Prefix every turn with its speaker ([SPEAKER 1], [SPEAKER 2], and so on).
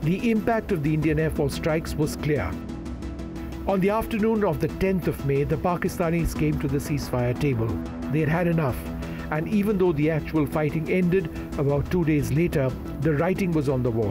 [SPEAKER 1] The impact of the Indian Air Force strikes was clear. On the afternoon of the 10th of May, the Pakistanis came to the ceasefire table. They had had enough, and even though the actual fighting ended about 2 days later, the writing was on the wall.